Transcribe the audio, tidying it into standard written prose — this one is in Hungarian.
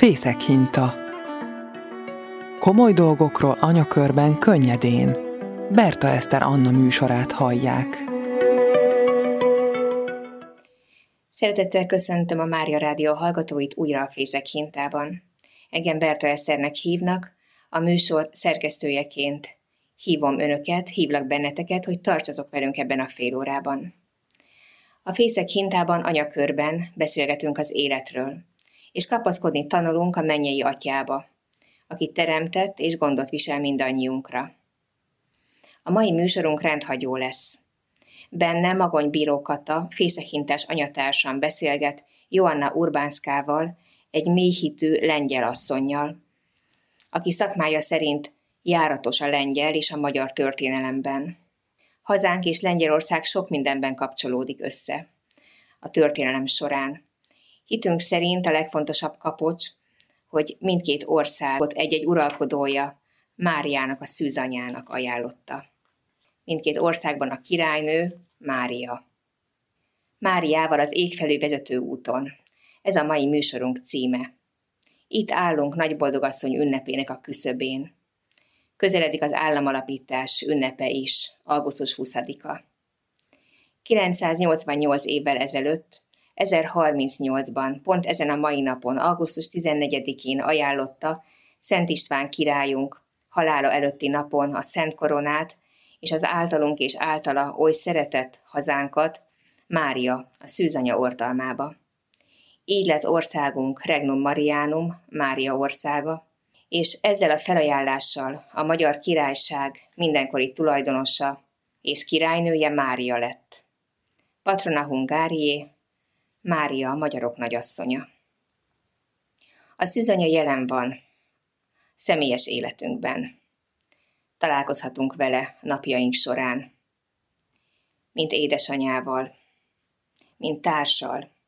Fészekhinta. Komoly dolgokról anyakörben könnyedén. Berta Eszter Anna műsorát hallják. Szeretettel köszöntöm a Mária Rádió hallgatóit újra a Fészekhintában. Engem Berta Eszternek hívnak, a műsor szerkesztőjeként hívom önöket, hívlak benneteket, hogy tartsatok velünk ebben a fél órában. A Fészekhintában anyakörben beszélgetünk az életről, és kapaszkodni tanulunk a mennyei atyába, aki teremtett és gondot visel mindannyiunkra. A mai műsorunk rendhagyó lesz. Benne Magony Bíró Kata, fészekhintás anyatársam beszélget Joanna Urbánszkával, egy mélyhitű lengyel asszonnyal, aki szakmája szerint járatos a lengyel és a magyar történelemben. Hazánk és Lengyelország sok mindenben kapcsolódik össze a történelem során. Hitünk szerint a legfontosabb kapocs, hogy mindkét országot egy-egy uralkodója Máriának, a szűzanyának ajánlotta. Mindkét országban a királynő Mária. Máriával az ég felé vezető úton. Ez a mai műsorunk címe. Itt állunk Nagyboldogasszony ünnepének a küszöbén. Közeledik az államalapítás ünnepe is, augusztus 20-a. 988 évvel ezelőtt, 1038-ban, pont ezen a mai napon, augusztus 14-én ajánlotta Szent István királyunk halála előtti napon a Szent Koronát és az általunk és általa oly szeretett hazánkat Mária, a szűzanya ortalmába. Így lett országunk Regnum Marianum, Mária országa, és ezzel a felajánlással a Magyar Királyság mindenkori tulajdonosa és királynője Mária lett. Patrona Hungariae, Mária a magyarok nagyasszonya. A szűzanya jelen van személyes életünkben. Találkozhatunk vele napjaink során, mint édesanyával, mint társal,